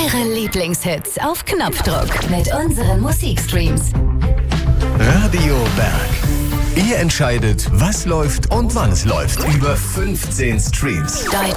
Ihre Lieblingshits auf Knopfdruck mit unseren Musikstreams. Radio Berg. Ihr entscheidet, was läuft und wann es läuft. Über 15 Streams. Deutschland